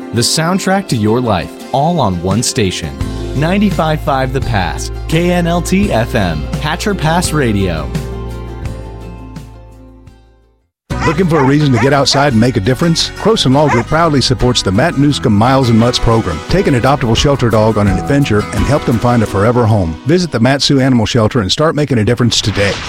the soundtrack to your life, all on one station. 95.5 The Pass, KNLT FM, Hatcher Pass Radio. Looking for a reason to get outside and make a difference? Croson Law Group proudly supports the Matt Newscomb Miles and Mutts program. Take an adoptable shelter dog on an adventure and help them find a forever home. Visit the Mat-Su Animal Shelter and start making a difference today.